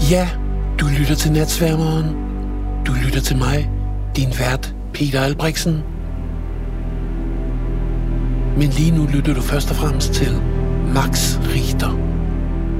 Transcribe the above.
Ja, du lytter til Natsværmeren. Du lytter til mig, din vært Peter Albrechtsen. Men lige nu lytter du først og fremmest til Max Richter.